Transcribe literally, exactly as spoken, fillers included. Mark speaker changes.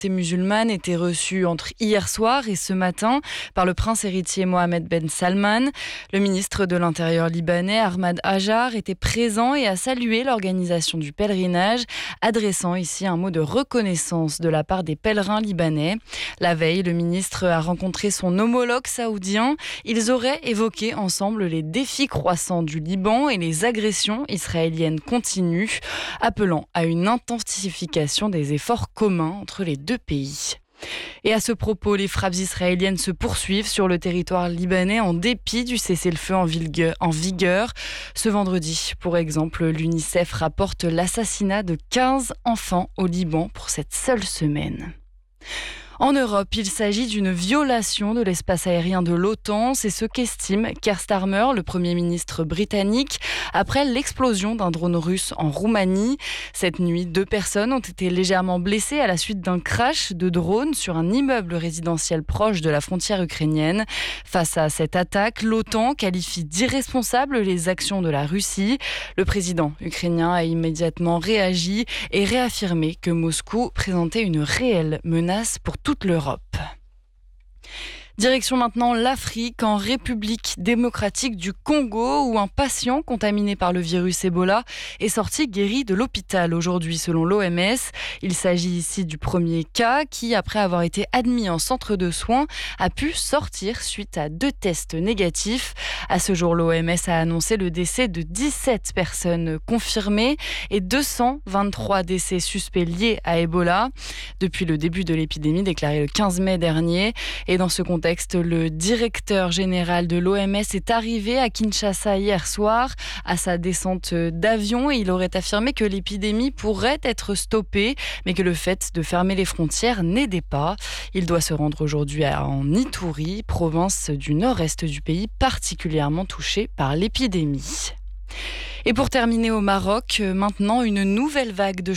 Speaker 1: musulmane était reçue entre hier soir et ce matin par le prince héritier Mohammed Ben Salman. Le ministre de l'Intérieur libanais, Ahmad Ajar, était présent et a salué l'organisation du pèlerinage, adressant ici un mot de reconnaissance de la part des pèlerins libanais. La veille, le ministre a rencontré son homologue saoudien. Ils auraient évoqué ensemble les défis croissants du Liban et les agressions israéliennes continues, appelant à une intensification des efforts communs entre les deux pays. Et à ce propos, les frappes israéliennes se poursuivent sur le territoire libanais en dépit du cessez-le-feu en vigueur. Ce vendredi, pour exemple, l'UNICEF rapporte l'assassinat de quinze enfants au Liban pour cette seule semaine. En Europe, il s'agit d'une violation de l'espace aérien de l'OTAN. C'est ce qu'estime Keir Starmer, le Premier ministre britannique, après l'explosion d'un drone russe en Roumanie. Cette nuit, deux personnes ont été légèrement blessées à la suite d'un crash de drone sur un immeuble résidentiel proche de la frontière ukrainienne. Face à cette attaque, l'OTAN qualifie d'irresponsables les actions de la Russie. Le président ukrainien a immédiatement réagi et réaffirmé que Moscou présentait une réelle menace pour toute l'Europe. Direction maintenant l'Afrique, en République démocratique du Congo, où un patient contaminé par le virus Ebola est sorti guéri de l'hôpital aujourd'hui selon l'O M S. Il s'agit ici du premier cas qui, après avoir été admis en centre de soins, a pu sortir suite à deux tests négatifs. À ce jour, l'O M S a annoncé le décès de dix-sept personnes confirmées et deux cent vingt-trois décès suspects liés à Ebola depuis le début de l'épidémie déclaré le quinze mai dernier. Et dans ce contexte, le directeur général de l'O M S est arrivé à Kinshasa hier soir à sa descente d'avion et il aurait affirmé que l'épidémie pourrait être stoppée, mais que le fait de fermer les frontières n'aidait pas. Il doit se rendre aujourd'hui en Ituri, province du nord-est du pays particulièrement touchée par l'épidémie. Et pour terminer au Maroc, maintenant une nouvelle vague de